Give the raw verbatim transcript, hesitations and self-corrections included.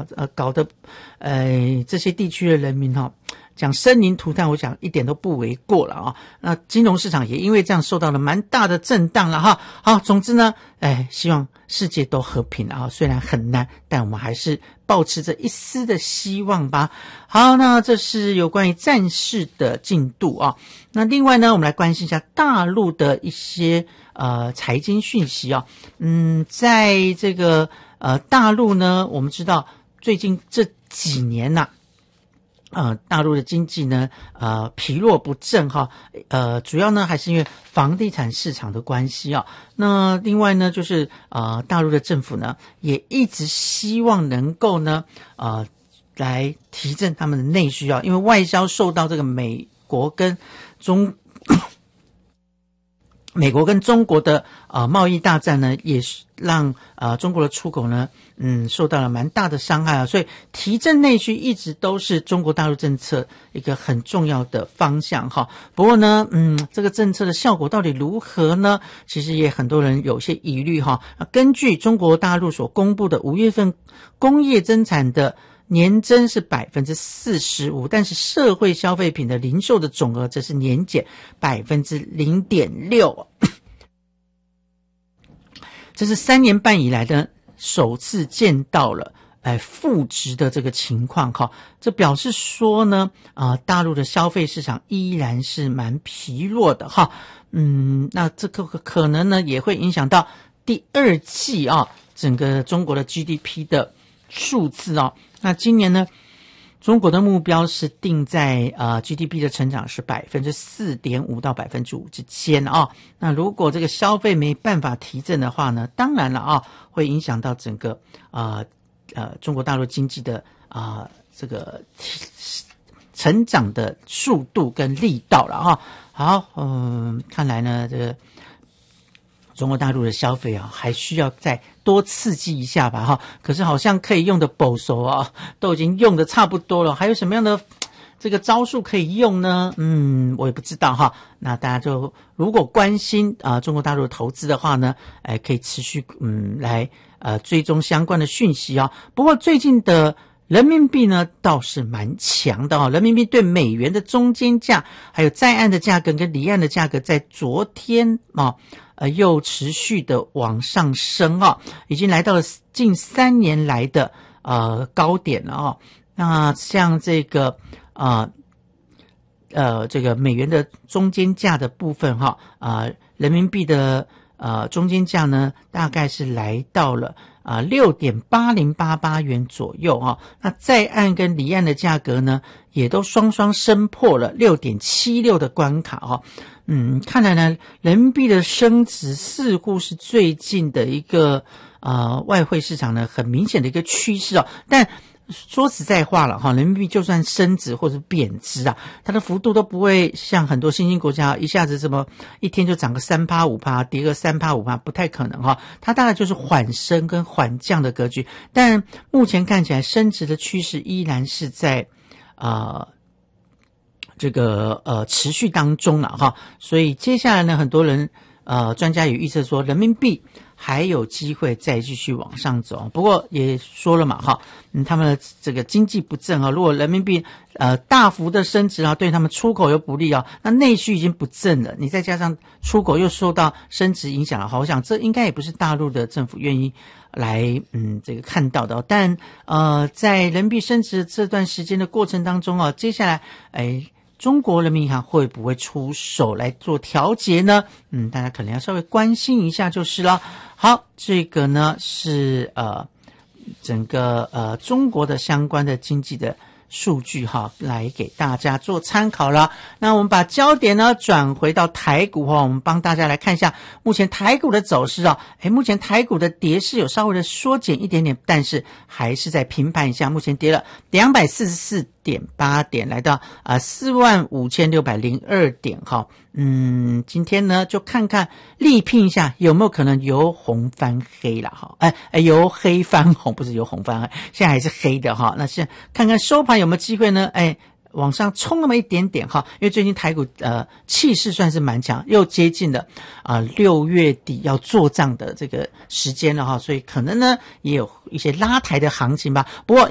哈，呃，搞得呃这些地区的人民哈。讲生灵涂炭，我想一点都不为过了啊。那金融市场也因为这样受到了蛮大的震荡了哈。好，总之呢，哎，希望世界都和平啊。虽然很难，但我们还是抱持着一丝的希望吧。好，那这是有关于战事的进度啊。那另外呢，我们来关心一下大陆的一些呃财经讯息啊。嗯，在这个呃大陆呢，我们知道最近这几年呐、啊。呃，大陆的经济呢，呃，疲弱不振哈，呃，主要呢还是因为房地产市场的关系啊。那另外呢，就是呃，大陆的政府呢，也一直希望能够呢，呃，来提振他们的内需啊，因为外销受到这个美国跟中。美国跟中国的呃贸易大战呢，也是让呃中国的出口呢，嗯，受到了蛮大的伤害啊。所以提振内需一直都是中国大陆政策一个很重要的方向哈。不过呢，嗯，这个政策的效果到底如何呢？其实也很多人有些疑虑哈。根据中国大陆所公布的五月份工业增产的年增是 百分之四十五， 但是社会消费品的零售的总额则是年减 百分之零点六， 这是三年半以来的首次见到了哎负值的这个情况哈。这表示说呢啊、呃，大陆的消费市场依然是蛮疲弱的哈。嗯，那这个可能呢也会影响到第二季啊整个中国的 G D P 的数字啊。那今年呢，中国的目标是定在呃 G D P 的成长是 百分之四点五 到 百分之五 之间啊。那如果这个消费没办法提振的话呢，当然了啊，会影响到整个呃呃中国大陆经济的啊、呃、这个成长的速度跟力道了啊。好，嗯，看来呢这个中国大陆的消费啊，还需要再多刺激一下吧哈。可是好像可以用的保守啊，都已经用的差不多了，还有什么样的这个招数可以用呢？嗯，我也不知道哈。那大家就如果关心啊、呃、中国大陆的投资的话呢，哎，可以持续嗯来呃追踪相关的讯息啊。不过最近的人民币呢倒是蛮强的哦，人民币对美元的中间价，还有在岸的价格跟离岸的价格，在昨天啊。呃，又持续的往上升啊，已经来到了近三年来的呃高点了啊。那像这个啊 呃, 呃这个美元的中间价的部分哈啊、呃，人民币的呃中间价呢，大概是来到了啊 六点八零八八 元左右啊。那在岸跟离岸的价格呢，也都双双升破了 六点七六 的关卡啊。嗯，看来呢，人民币的升值似乎是最近的一个呃外汇市场呢很明显的一个趋势哦。但说实在话了哈，人民币就算升值或者贬值啊，它的幅度都不会像很多新兴国家一下子什么一天就涨个 百分之三 百分之五 跌个 百分之三 百分之五 不太可能哈。它大概就是缓升跟缓降的格局，但目前看起来升值的趋势依然是在呃这个呃持续当中了哈。所以接下来呢，很多人呃专家也预测说人民币还有机会再继续往上走。不过也说了嘛哈，嗯，他们的这个经济不振啊，如果人民币呃大幅的升值啊，对他们出口又不利啊，那内需已经不振了，你再加上出口又受到升值影响了，好，我想这应该也不是大陆的政府愿意来嗯这个看到的、哦。但呃在人民币升值这段时间的过程当中啊，接下来哎。中国人民银行会不会出手来做调节呢？嗯，大家可能要稍微关心一下就是了。好，这个呢是呃整个呃中国的相关的经济的数据哈，来给大家做参考了。那我们把焦点呢转回到台股哈，我们帮大家来看一下目前台股的走势啊。诶，目前台股的跌势有稍微的缩减一点点，但是还是在平盘一下，目前跌了两百四十四点八点，来到啊四万五千六百零二点哈。嗯，今天呢就看看力拼一下有没有可能由红翻黑了哈。哎哎，由黑翻红，不是由红翻黑，现在还是黑的哈。那现在看看收盘有没有机会呢？哎，往上冲那么一点点哈，因为最近台股呃气势算是蛮强，又接近了啊六月底要做账的这个时间了哈，所以可能呢也有一些拉抬的行情吧。不过